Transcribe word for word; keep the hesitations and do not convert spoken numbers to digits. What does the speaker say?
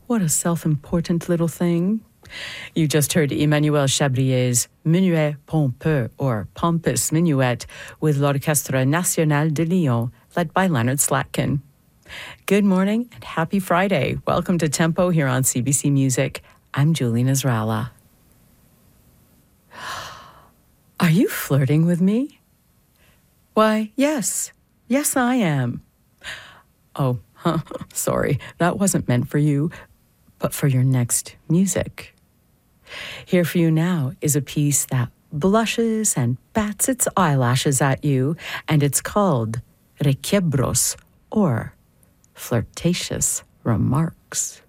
What a self-important little thing. You just heard Emmanuel Chabrier's Minuet Pompeux, or Pompous Minuet, with l'Orchestre National de Lyon, led by Leonard Slatkin. Good morning and happy Friday. Welcome to Tempo here on C B C Music. I'm Julie Nasrallah. Are you flirting with me? Why, yes. Yes, I am. Oh, huh, sorry, that wasn't meant for you, but for your next music. Here for you now is a piece that blushes and bats its eyelashes at you, and it's called Requiebros, or Flirtatious Remarks.